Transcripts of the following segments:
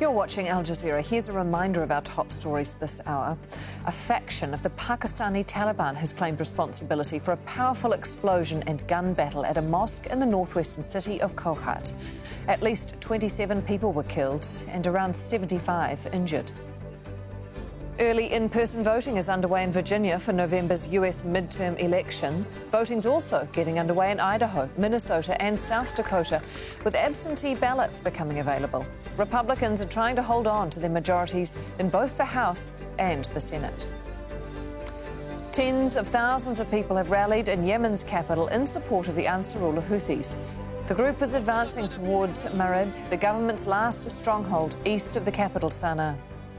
You're watching Al Jazeera. Here's a reminder of our top stories this hour. A faction of the Pakistani Taliban has claimed responsibility for a powerful explosion and gun battle at a mosque in the northwestern city of Kohat. At least 27 people were killed and around 75 injured. Early in-person voting is underway in Virginia for November's US midterm elections. Voting's also getting underway in Idaho, Minnesota and South Dakota, with absentee ballots becoming available. Republicans are trying to hold on to their majorities in both the House and the Senate. Tens of thousands of people have rallied in Yemen's capital in support of the Ansarullah Houthis. The group is advancing towards Marib, the government's last stronghold east of the capital, Sana'a.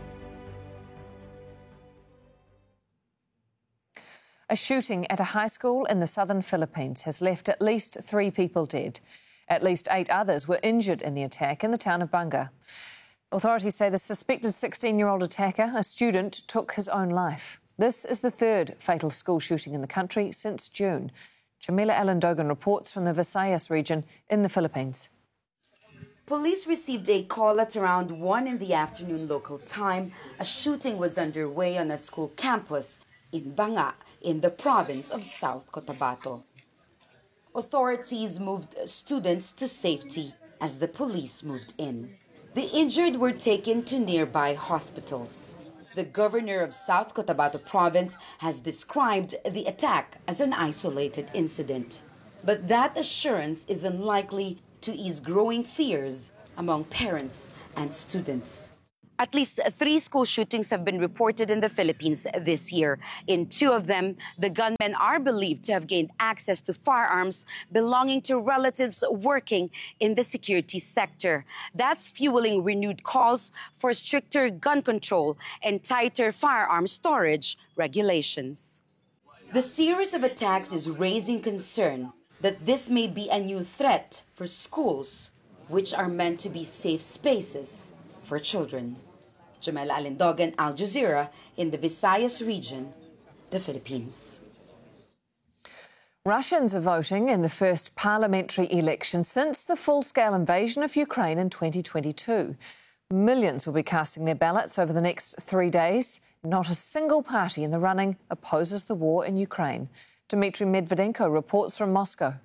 A shooting at a high school in the southern Philippines has left at least 3 people dead. At least 8 others were injured in the attack in the town of Banga. Authorities say the suspected 16-year-old attacker, a student, took his own life. This is the 3rd fatal school shooting in the country since June. Jamila Alandogan reports from the Visayas region in the Philippines. Police received a call at around 1 in the afternoon local time. A shooting was underway on a school campus in Banga, in the province of South Cotabato. Authorities moved students to safety as the police moved in. The injured were taken to nearby hospitals. The governor of South Cotabato province has described the attack as an isolated incident. But that assurance is unlikely to ease growing fears among parents and students. At least 3 school shootings have been reported in the Philippines this year. In 2 of them, the gunmen are believed to have gained access to firearms belonging to relatives working in the security sector. That's fueling renewed calls for stricter gun control and tighter firearm storage regulations. The series of attacks is raising concern that this may be a new threat for schools, which are meant to be safe spaces for children. Jamila Alandogan, Al Jazeera, in the Visayas region, the Philippines. Russians are voting in the first parliamentary election since the full-scale invasion of Ukraine in 2022. Millions will be casting their ballots over the next 3 days. Not a single party in the running opposes the war in Ukraine. Dmitry Medvedenko reports from Moscow.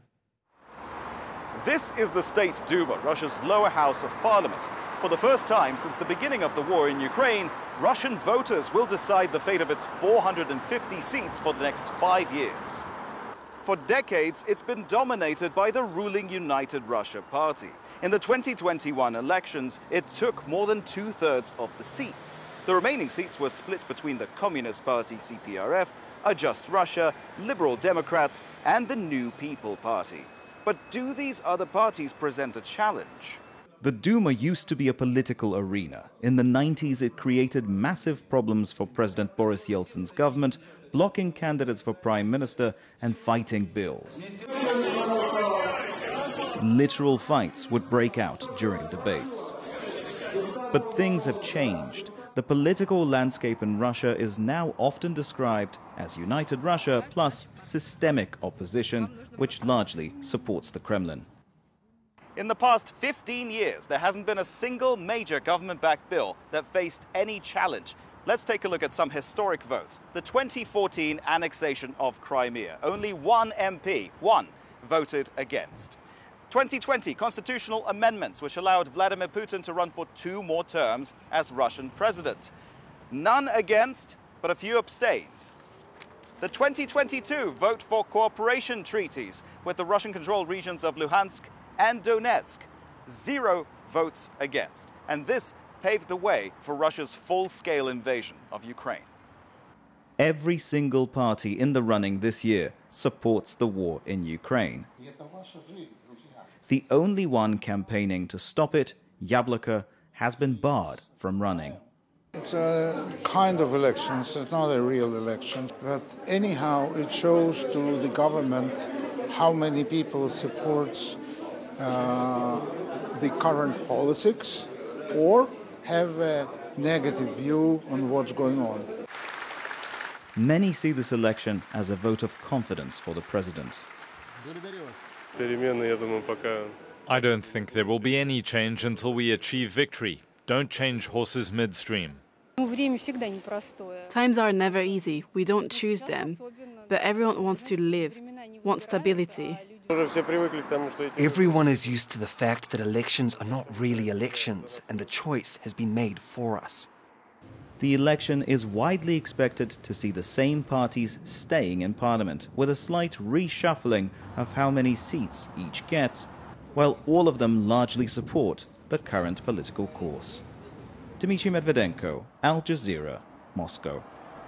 This is the State Duma, Russia's lower house of parliament. For the first time since the beginning of the war in Ukraine, Russian voters will decide the fate of its 450 seats for the next 5 years. For decades, it's been dominated by the ruling United Russia Party. In the 2021 elections, it took more than 2/3 of the seats. The remaining seats were split between the Communist Party CPRF, A Just Russia, Liberal Democrats, and the New People Party. But do these other parties present a challenge? The Duma used to be a political arena. In the 90s, it created massive problems for President Boris Yeltsin's government, blocking candidates for prime minister and fighting bills. Literal fights would break out during debates. But things have changed. The political landscape in Russia is now often described as United Russia plus systemic opposition, which largely supports the Kremlin. In the past 15 years, there hasn't been a single major government-backed bill that faced any challenge. Let's take a look at some historic votes. The 2014 annexation of Crimea. Only one MP, voted against. 2020 constitutional amendments, which allowed Vladimir Putin to run for 2 more terms as Russian president. None against, but a few abstained. The 2022 vote for cooperation treaties with the Russian-controlled regions of Luhansk and Donetsk, 0 votes against. And this paved the way for Russia's full-scale invasion of Ukraine. Every single party in the running this year supports the war in Ukraine. The only one campaigning to stop it, Yabloko, has been barred from running. It's a kind of election, it's not a real election. But anyhow, it shows to the government how many people supports the current politics or have a negative view on what's going on. Many see this election as a vote of confidence for the president. I don't think there will be any change until we achieve victory. Don't change horses midstream. Times are never easy. We don't choose them. But everyone wants to live, wants stability. Everyone is used to the fact that elections are not really elections, and the choice has been made for us. The election is widely expected to see the same parties staying in parliament, with a slight reshuffling of how many seats each gets, while all of them largely support the current political course. Dmitry Medvedenko, Al Jazeera, Moscow.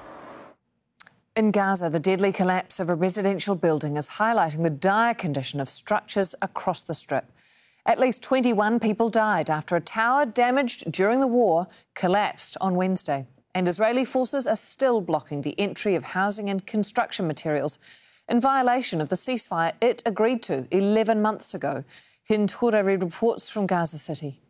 In Gaza, the deadly collapse of a residential building is highlighting the dire condition of structures across the Strip. At least 21 people died after a tower damaged during the war collapsed on Wednesday. And Israeli forces are still blocking the entry of housing and construction materials in violation of the ceasefire it agreed to 11 months ago. Hind Khourevi reports from Gaza City.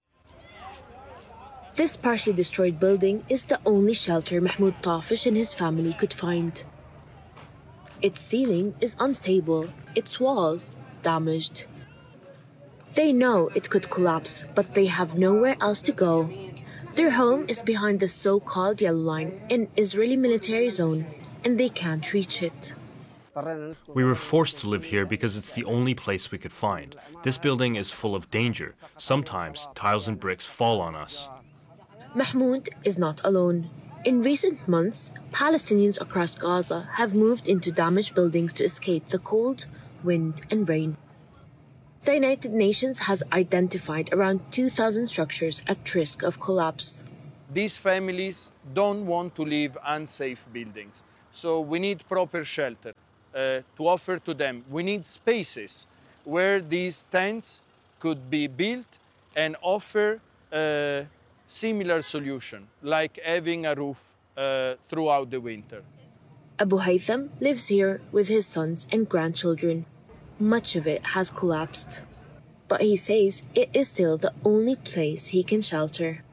This partially destroyed building is the only shelter Mahmoud Tafish and his family could find. Its ceiling is unstable, its walls damaged. They know it could collapse, but they have nowhere else to go. Their home is behind the so-called Yellow Line, an Israeli military zone, and they can't reach it. We were forced to live here because it's the only place we could find. This building is full of danger. Sometimes tiles and bricks fall on us. Mahmoud is not alone. In recent months, Palestinians across Gaza have moved into damaged buildings to escape the cold, wind, and rain. The United Nations has identified around 2,000 structures at risk of collapse. These families don't want to live in unsafe buildings, so we need proper shelter to offer to them. We need spaces where these tents could be built and offer a similar solution, like having a roof throughout the winter. Abu Haytham lives here with his sons and grandchildren. Much of it has collapsed, but he says it is still the only place he can shelter.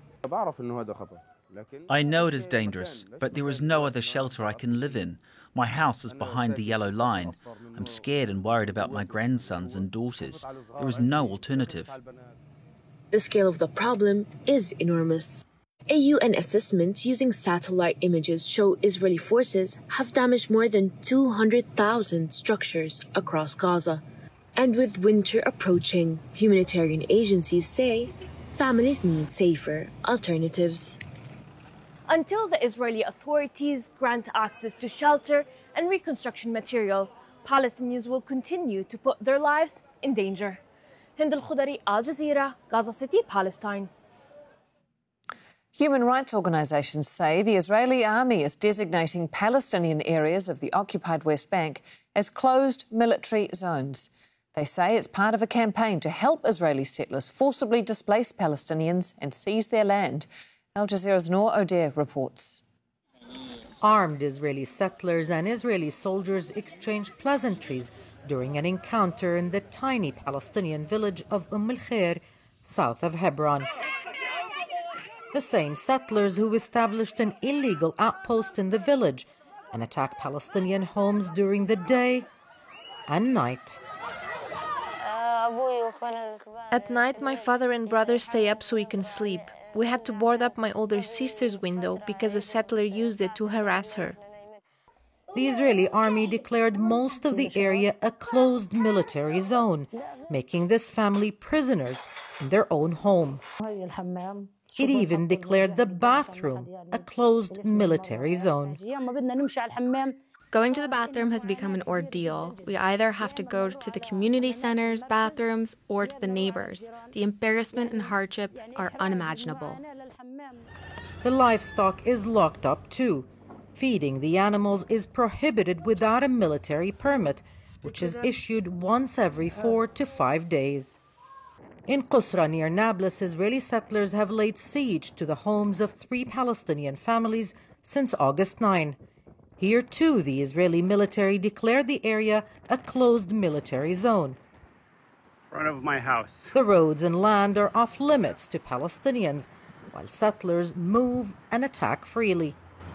I know it is dangerous, but there is no other shelter I can live in. My house is behind the Yellow Line. I'm scared and worried about my grandsons and daughters. There is no alternative. The scale of the problem is enormous. A UN assessment using satellite images show Israeli forces have damaged more than 200,000 structures across Gaza. And with winter approaching, humanitarian agencies say families need safer alternatives. Until the Israeli authorities grant access to shelter and reconstruction material, Palestinians will continue to put their lives in danger. Hind Khourevi, Al Jazeera, Gaza City, Palestine. Human rights organisations say the Israeli army is designating Palestinian areas of the occupied West Bank as closed military zones. They say it's part of a campaign to help Israeli settlers forcibly displace Palestinians and seize their land. Al Jazeera's Noor O'Dea reports. Armed Israeli settlers and Israeli soldiers exchanged pleasantries during an encounter in the tiny Palestinian village of al-Khair, south of Hebron. The same settlers who established an illegal outpost in the village and attacked Palestinian homes during the day and night. At night, my father and brother stay up so we can sleep. We had to board up my older sister's window because a settler used it to harass her. The Israeli army declared most of the area a closed military zone, making this family prisoners in their own home. It even declared the bathroom a closed military zone. Going to the bathroom has become an ordeal. We either have to go to the community center's bathrooms or to the neighbors. The embarrassment and hardship are unimaginable. The livestock is locked up too. Feeding the animals is prohibited without a military permit, which is issued once every 4 to 5 days. In Qusra near Nablus, Israeli settlers have laid siege to the homes of 3 Palestinian families since August 9. Here too, the Israeli military declared the area a closed military zone. In front of my house. The roads and land are off limits to Palestinians, while settlers move and attack freely.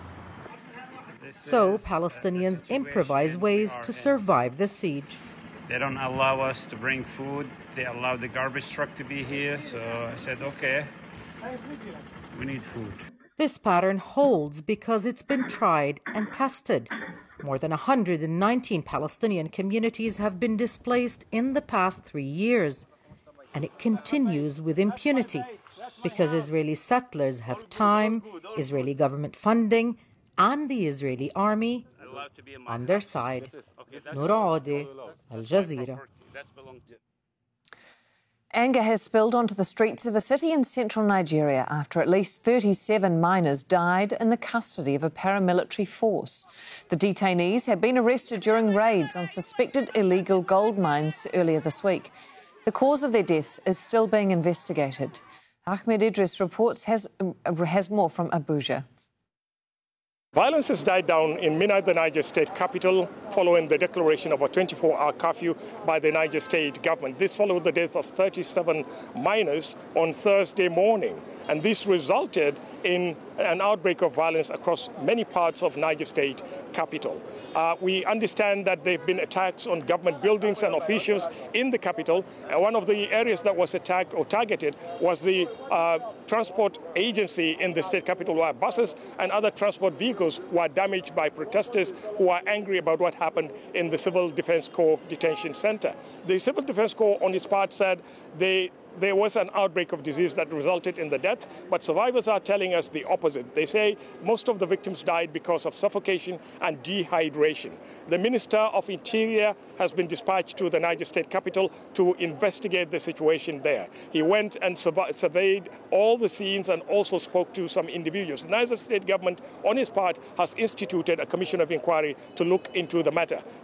So Palestinians improvise ways to survive the siege. They don't allow us to bring food. They allow the garbage truck to be here. So I said, okay, We need food. This pattern holds because it's been tried and tested. More than 119 Palestinian communities have been displaced in the past 3 years. And it continues with impunity because Israeli settlers have time, Israeli government funding, and the Israeli army on their side. Noura Ode, Al Jazeera. Anger has spilled onto the streets of a city in central Nigeria after at least 37 miners died in the custody of a paramilitary force. The detainees had been arrested during raids on suspected illegal gold mines earlier this week. The cause of their deaths is still being investigated. Ahmed Idris reports has more from Abuja. Violence has died down in Minna, the Niger State capital, following the declaration of a 24-hour curfew by the Niger State government. This followed the death of 37 miners on Thursday morning, and this resulted in an outbreak of violence across many parts of Niger State capital. We understand that there have been attacks on government buildings and officials in the capital. And one of the areas that was attacked or targeted was the transport agency in the state capital, where buses and other transport vehicles were damaged by protesters who are angry about what happened in the Civil Defense Corps detention center. The Civil Defense Corps, on its part, said there was an outbreak of disease that resulted in the deaths, but survivors are telling us the opposite. They say most of the victims died because of suffocation and dehydration. The Minister of Interior has been dispatched to the Niger State capital to investigate the situation there. He went and surveyed all the scenes and also spoke to some individuals. The Niger State government, on its part, has instituted a commission of inquiry to look into the matter.